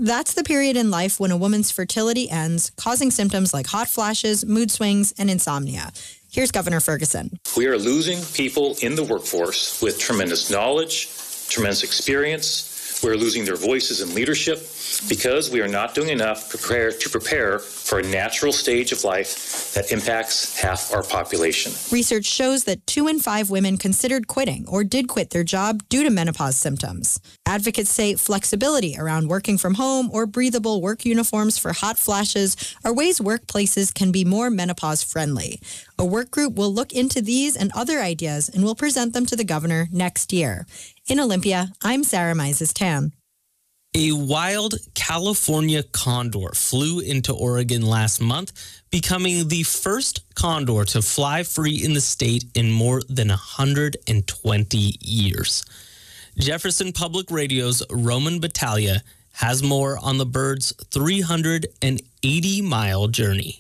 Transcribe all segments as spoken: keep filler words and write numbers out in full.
That's the period in life when a woman's fertility ends, causing symptoms like hot flashes, mood swings, and insomnia. Here's Governor Ferguson. We are losing people in the workforce with tremendous knowledge, tremendous experience. We're losing their voices and leadership because we are not doing enough to prepare, to prepare for a natural stage of life that impacts half our population. Research shows that two in five women considered quitting or did quit their job due to menopause symptoms. Advocates say flexibility around working from home or breathable work uniforms for hot flashes are ways workplaces can be more menopause friendly. A work group will look into these and other ideas and will present them to the governor next year. In Olympia, I'm Sarah Mises-Tan. A wild California condor flew into Oregon last month, becoming the first condor to fly free in the state in more than one hundred twenty years. Jefferson Public Radio's Roman Battaglia has more on the bird's three hundred eighty mile journey.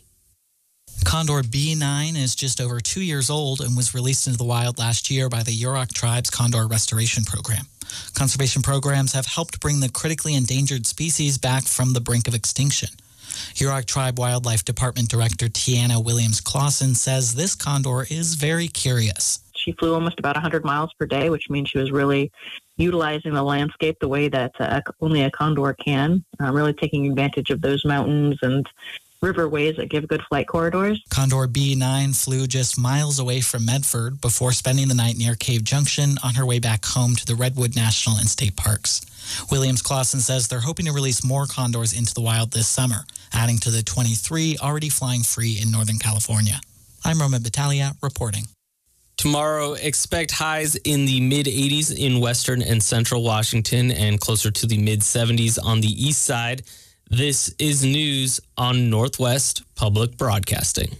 Condor B nine is just over two years old and was released into the wild last year by the Yurok Tribe's Condor Restoration Program. Conservation programs have helped bring the critically endangered species back from the brink of extinction. Yurok Tribe Wildlife Department Director Tiana Williams-Clausen says this condor is very curious. She flew almost about one hundred miles per day, which means she was really utilizing the landscape the way that uh, only a condor can, uh, really taking advantage of those mountains and riverways that give good flight corridors. Condor B nine flew just miles away from Medford before spending the night near Cave Junction on her way back home to the Redwood National and State Parks. Williams-Clausen says they're hoping to release more condors into the wild this summer, adding to the twenty-three already flying free in Northern California. I'm Roman Battaglia reporting. Tomorrow, expect highs in the mid eighties in western and central Washington and closer to the mid seventies on the east side. This is news on Northwest Public Broadcasting.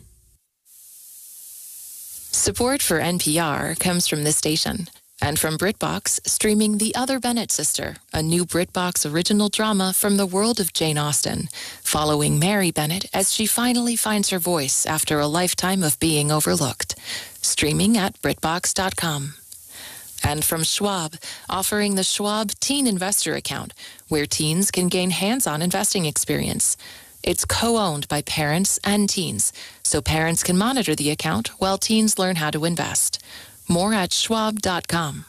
Support for N P R comes from this station and from BritBox, streaming The Other Bennett Sister, a new BritBox original drama from the world of Jane Austen, following Mary Bennett as she finally finds her voice after a lifetime of being overlooked. Streaming at Britbox dot com. And from Schwab, offering the Schwab Teen Investor Account, where teens can gain hands-on investing experience. It's co-owned by parents and teens, so parents can monitor the account while teens learn how to invest. More at Schwab dot com.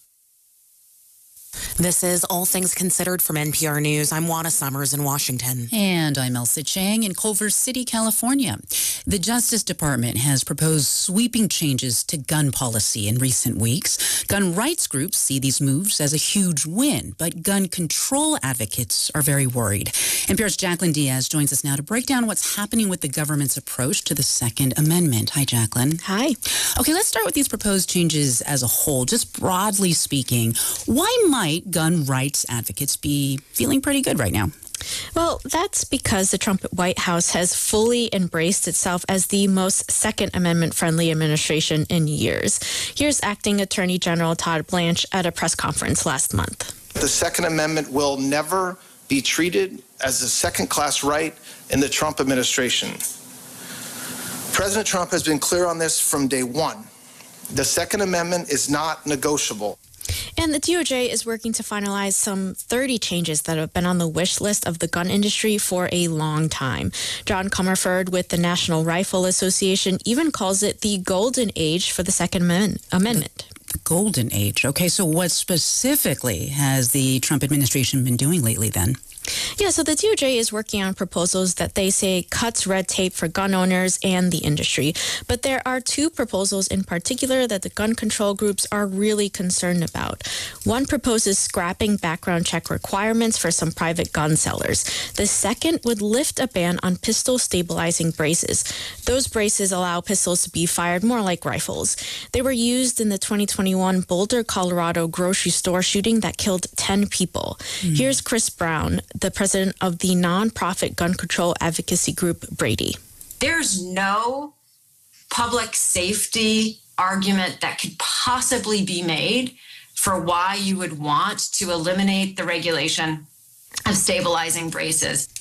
This is All Things Considered from N P R News. I'm Juana Summers in Washington. And I'm Elsa Chang in Culver City, California. The Justice Department has proposed sweeping changes to gun policy in recent weeks. Gun rights groups see these moves as a huge win, but gun control advocates are very worried. N P R's Jacqueline Diaz joins us now to break down what's happening with the government's approach to the Second Amendment. Hi, Jacqueline. Hi. Okay, let's start with these proposed changes as a whole. Just broadly speaking, why might gun rights advocates be feeling pretty good right now? Well, that's because the Trump White House has fully embraced itself as the most Second Amendment-friendly administration in years. Here's Acting Attorney General Todd Blanche at a press conference last month. The Second Amendment will never be treated as a second-class right in the Trump administration. President Trump has been clear on this from day one. The Second Amendment is not negotiable. And the D O J is working to finalize some thirty changes that have been on the wish list of the gun industry for a long time. John Comerford with the National Rifle Association even calls it the golden age for the Second Amendment. The golden age. Okay, so what specifically has the Trump administration been doing lately then? Yeah, so the D O J is working on proposals that they say cuts red tape for gun owners and the industry. But there are two proposals in particular that the gun control groups are really concerned about. One proposes scrapping background check requirements for some private gun sellers. The second would lift a ban on pistol stabilizing braces. Those braces allow pistols to be fired more like rifles. They were used in the twenty twenty-one Boulder, Colorado grocery store shooting that killed ten people. Mm. Here's Chris Brown, the president of the nonprofit gun control advocacy group Brady. There's no public safety argument that could possibly be made for why you would want to eliminate the regulation of stabilizing braces.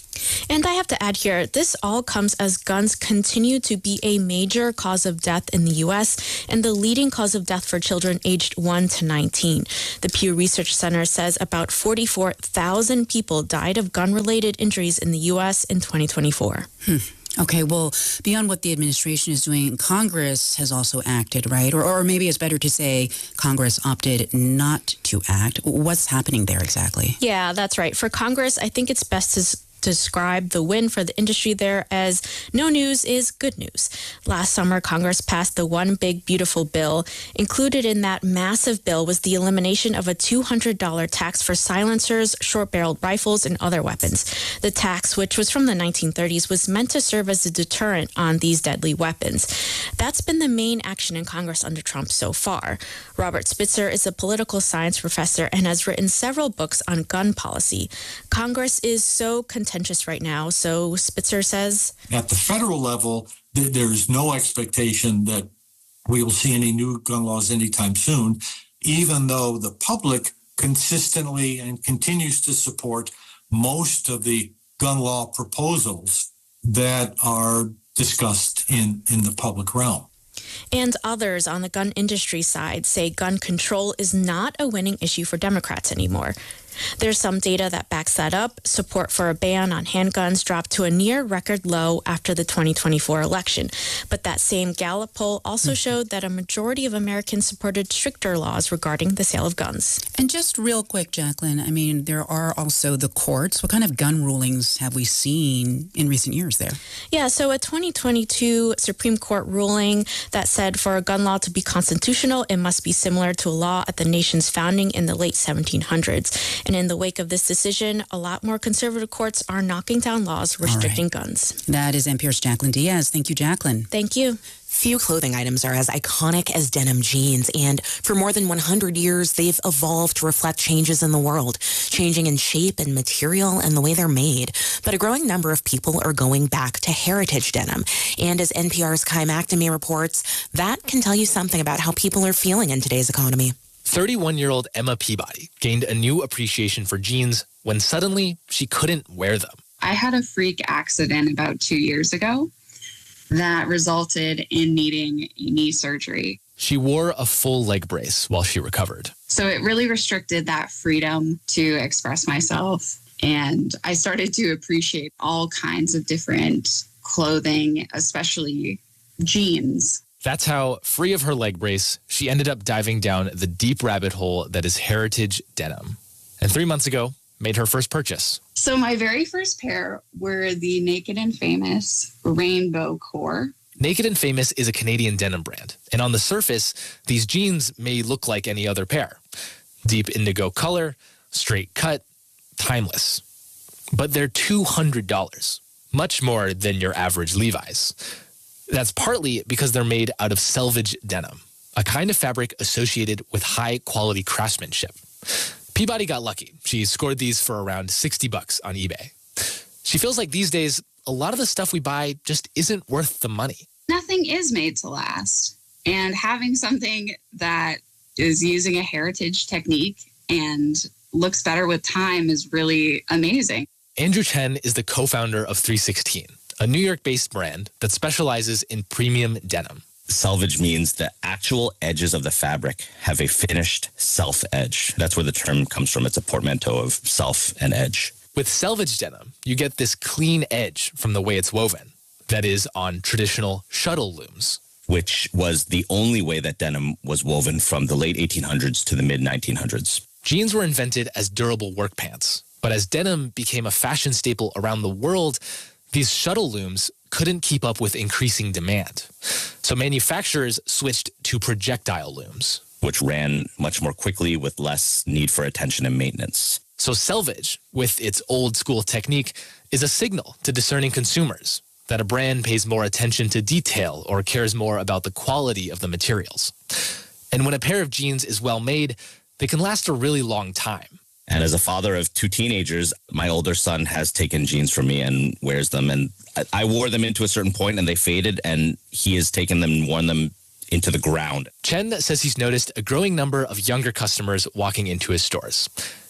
And I have to add here, this all comes as guns continue to be a major cause of death in the U S and the leading cause of death for children aged one to nineteen. The Pew Research Center says about forty-four thousand people died of gun-related injuries in the U S in twenty twenty-four. Hmm. Okay, well, beyond what the administration is doing, Congress has also acted, right? Or, or maybe it's better to say Congress opted not to act. What's happening there exactly? Yeah, that's right. For Congress, I think it's best to describe the win for the industry there as no news is good news. Last summer, Congress passed the One Big Beautiful Bill. Included in that massive bill was the elimination of a two hundred dollars tax for silencers, short-barreled rifles, and other weapons. The tax, which was from the nineteen thirties, was meant to serve as a deterrent on these deadly weapons. That's been the main action in Congress under Trump so far. Robert Spitzer is a political science professor and has written several books on gun policy. Congress is so contentious right now, so Spitzer says, at the federal level, th- there's no expectation that we will see any new gun laws anytime soon, even though the public consistently and continues to support most of the gun law proposals that are discussed in, in the public realm. And others on the gun industry side say gun control is not a winning issue for Democrats anymore. There's some data that backs that up. Support for a ban on handguns dropped to a near record low after the twenty twenty-four election. But that same Gallup poll also showed that a majority of Americans supported stricter laws regarding the sale of guns. And just real quick, Jacqueline, I mean, there are also the courts. What kind of gun rulings have we seen in recent years there? Yeah, so a twenty twenty-two Supreme Court ruling that said for a gun law to be constitutional, it must be similar to a law at the nation's founding in the late seventeen hundreds. And in the wake of this decision, a lot more conservative courts are knocking down laws restricting right. guns. That is N P R's Jacqueline Diaz. Thank you, Jacqueline. Thank you. Few clothing items are as iconic as denim jeans, and for more than one hundred years, they've evolved to reflect changes in the world, changing in shape and material and the way they're made. But a growing number of people are going back to heritage denim. And as N P R's Kai McNamee reports, that can tell you something about how people are feeling in today's economy. thirty-one-year-old Emma Peabody gained a new appreciation for jeans when suddenly she couldn't wear them. I had a freak accident about two years ago that resulted in needing a knee surgery. She wore a full leg brace while she recovered. So it really restricted that freedom to express myself. And I started to appreciate all kinds of different clothing, especially jeans. That's how, free of her leg brace, she ended up diving down the deep rabbit hole that is heritage denim. And three months ago, made her first purchase. So my very first pair were the Naked and Famous Rainbow Core. Naked and Famous is a Canadian denim brand. And on the surface, these jeans may look like any other pair. Deep indigo color, straight cut, timeless. But they're two hundred dollars, much more than your average Levi's. That's partly because they're made out of selvage denim, a kind of fabric associated with high-quality craftsmanship. Peabody got lucky. She scored these for around sixty bucks on eBay. She feels like these days, a lot of the stuff we buy just isn't worth the money. Nothing is made to last. And having something that is using a heritage technique and looks better with time is really amazing. Andrew Chen is the co-founder of three sixteen, a New York-based brand that specializes in premium denim. Selvage means the actual edges of the fabric have a finished self edge. That's where the term comes from. It's a portmanteau of self and edge. With selvage denim, you get this clean edge from the way it's woven. That is on traditional shuttle looms. Which was the only way that denim was woven from the late eighteen hundreds to the mid nineteen hundreds. Jeans were invented as durable work pants. But as denim became a fashion staple around the world, these shuttle looms couldn't keep up with increasing demand. So manufacturers switched to projectile looms, which ran much more quickly with less need for attention and maintenance. So selvage, with its old school technique, is a signal to discerning consumers that a brand pays more attention to detail or cares more about the quality of the materials. And when a pair of jeans is well made, they can last a really long time. And as a father of two teenagers, my older son has taken jeans from me and wears them. And I wore them into a certain point and they faded, and he has taken them and worn them into the ground. Chen says he's noticed a growing number of younger customers walking into his stores.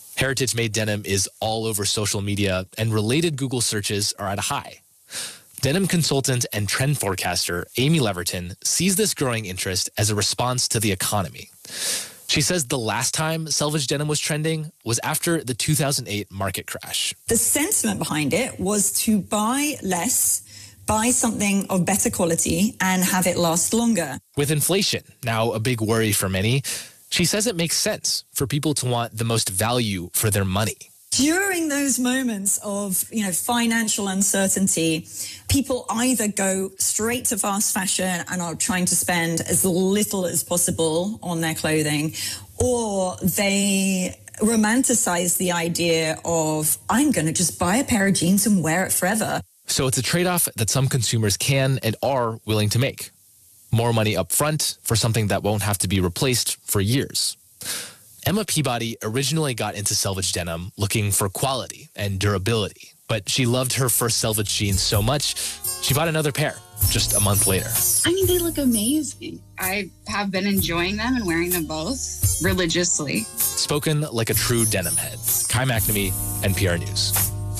Heritage-made denim is all over social media, and related Google searches are at a high. Denim consultant and trend forecaster Amy Leverton sees this growing interest as a response to the economy. She says the last time selvage denim was trending was after the two thousand eight market crash. The sentiment behind it was to buy less, buy something of better quality, and have it last longer. With inflation now a big worry for many, she says it makes sense for people to want the most value for their money. During those moments of, you know, financial uncertainty, people either go straight to fast fashion and are trying to spend as little as possible on their clothing, or they romanticize the idea of, I'm going to just buy a pair of jeans and wear it forever. So it's a trade-off that some consumers can and are willing to make. More money up front for something that won't have to be replaced for years. Emma Peabody originally got into selvage denim looking for quality and durability, but she loved her first selvage jeans so much, she bought another pair just a month later. I mean, they look amazing. I have been enjoying them and wearing them both religiously. Spoken like a true denim head. Kai McNamee, N P R News.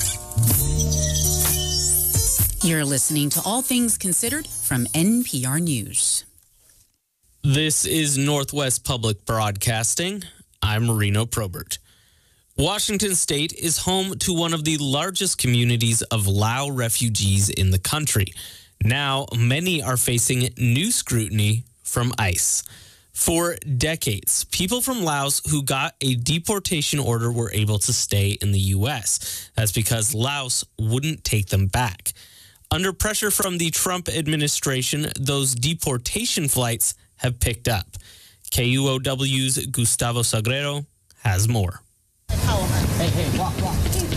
You're listening to All Things Considered from N P R News. This is Northwest Public Broadcasting. I'm Reno Probert. Washington State is home to one of the largest communities of Lao refugees in the country. Now, many are facing new scrutiny from ICE. For decades, people from Laos who got a deportation order were able to stay in the U S. That's because Laos wouldn't take them back. Under pressure from the Trump administration, those deportation flights have picked up. K U O W's Gustavo Sagrero has more. Hey, hey, walk, walk.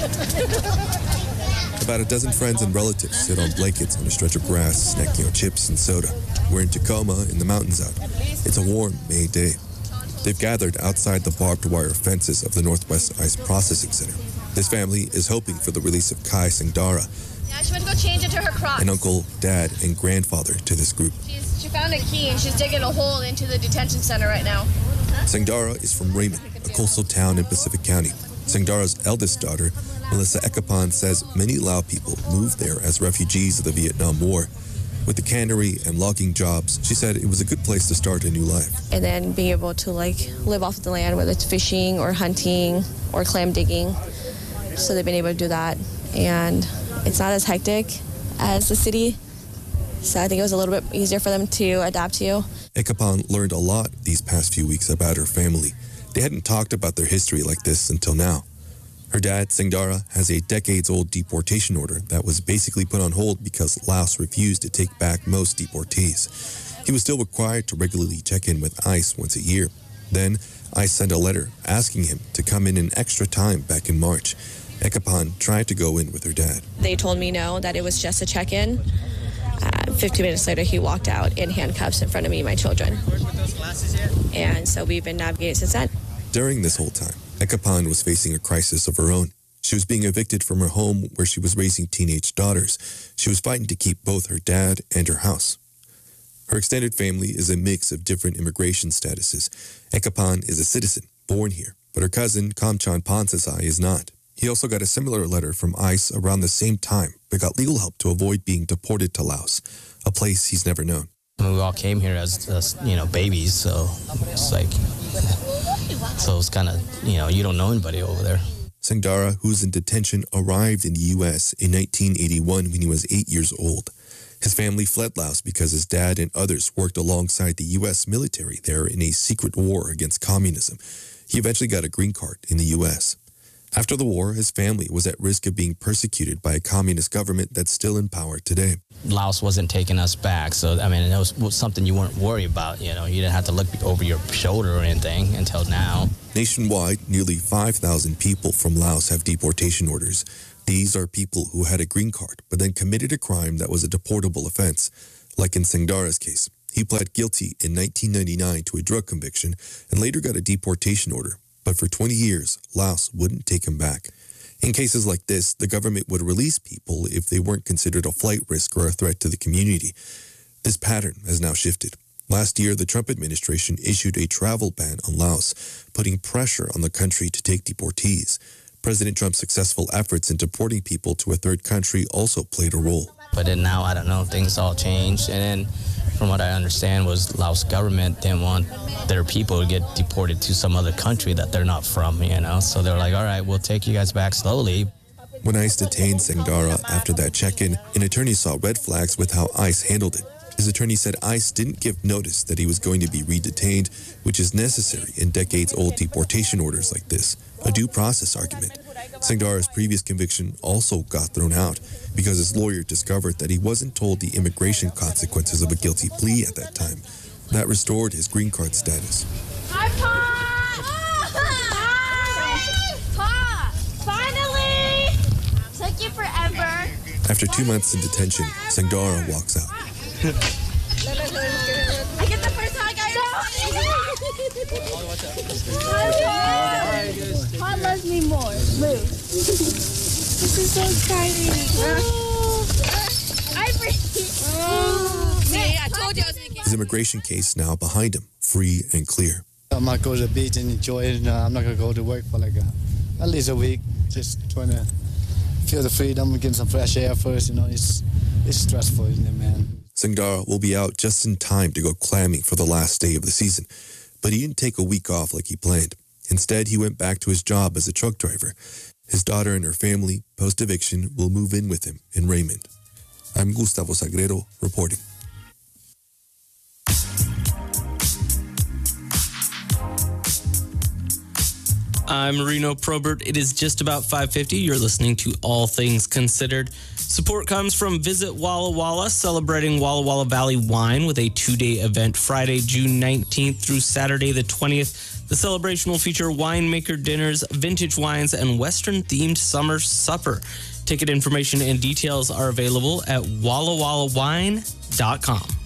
About a dozen friends and relatives sit on blankets on a stretch of grass, snacking on chips and soda. We're in Tacoma, in the mountains out. It's a warm May day. They've gathered outside the barbed wire fences of the Northwest ICE Processing Center. This family is hoping for the release of Kai Singdara, Yeah, she went to go change into her Crocs. an uncle, dad, and grandfather to this group. She's, she found a key and she's digging a hole into the detention center right now. Singdara is from Raymond, a coastal town in Pacific County. Singdara's eldest daughter, Melissa Ekapan, says many Lao people moved there as refugees of the Vietnam War. With the cannery and logging jobs, she said it was a good place to start a new life. And then being able to like live off the land, whether it's fishing or hunting or clam digging. So they've been able to do that. And it's not as hectic as the city. So I think it was a little bit easier for them to adapt to. Ekapan learned a lot these past few weeks about her family. They hadn't talked about their history like this until now. Her dad, Singdara, has a decades-old deportation order that was basically put on hold because Laos refused to take back most deportees. He was still required to regularly check in with ICE once a year. Then, ICE sent a letter asking him to come in an extra time back in March. Ekapan tried to go in with her dad. They told me no, that it was just a check-in. Uh, fifteen minutes later, he walked out in handcuffs in front of me and my children. And so we've been navigating since then. During this whole time, Ekapan was facing a crisis of her own. She was being evicted from her home where she was raising teenage daughters. She was fighting to keep both her dad and her house. Her extended family is a mix of different immigration statuses. Ekapan is a citizen, born here, but her cousin, Kamchan Pansasai, is not. He also got a similar letter from ICE around the same time, but got legal help to avoid being deported to Laos, a place he's never known. I mean, we all came here as, as you know, babies, so it's like, so it's kind of, you know, you don't know anybody over there. Singdara, who's in detention, arrived in the U S in nineteen eighty-one when he was eight years old. His family fled Laos because his dad and others worked alongside the U S military there in a secret war against communism. He eventually got a green card in the U S. After the war, his family was at risk of being persecuted by a communist government that's still in power today. Laos wasn't taking us back, so, I mean, it was, was something you weren't worried about, you know. You didn't have to look over your shoulder or anything until now. Nationwide, nearly five thousand people from Laos have deportation orders. These are people who had a green card, but then committed a crime that was a deportable offense. Like in Singdara's case, he pled guilty in nineteen ninety-nine to a drug conviction and later got a deportation order. But for twenty years, Laos wouldn't take him back. In cases like this, the government would release people if they weren't considered a flight risk or a threat to the community. This pattern has now shifted. Last year, the Trump administration issued a travel ban on Laos, putting pressure on the country to take deportees. President Trump's successful efforts in deporting people to a third country also played a role. But then now, I don't know, things all changed. And then from what I understand was Laos government didn't want their people to get deported to some other country that they're not from, you know. So they're like, all right, we'll take you guys back slowly. When ICE detained Sangdara after that check-in, an attorney saw red flags with how ICE handled it. His attorney said ICE didn't give notice that he was going to be redetained, which is necessary in decades-old deportation orders like this, a due process argument. Sangdara's previous conviction also got thrown out because his lawyer discovered that he wasn't told the immigration consequences of a guilty plea at that time. That restored his green card status. Hi, Pa! Pa! Finally! Took you forever. After two months in detention, Sangdara walks out. I get the first hug I Pa loves me more. Lou. This is so exciting. Oh. I oh. See, I told you I was making His immigration case now behind him, free and clear. I might go to the beach and enjoy it. No, I'm not going to go to work for like a, at least a week. Just trying to feel the freedom, getting some fresh air first. You know, it's it's stressful, isn't it, man? Sangdara will be out just in time to go clamming for the last day of the season. But he didn't take a week off like he planned. Instead, he went back to his job as a truck driver. His daughter and her family, post-eviction, will move in with him in Raymond. I'm Gustavo Sagredo, reporting. I'm Marino Probert. It is just about five fifty. You're listening to All Things Considered. Support comes from Visit Walla Walla, celebrating Walla Walla Valley wine with a two-day event Friday, June nineteenth through Saturday the twentieth. The celebration will feature winemaker dinners, vintage wines, and Western-themed summer supper. Ticket information and details are available at walla walla wine dot com.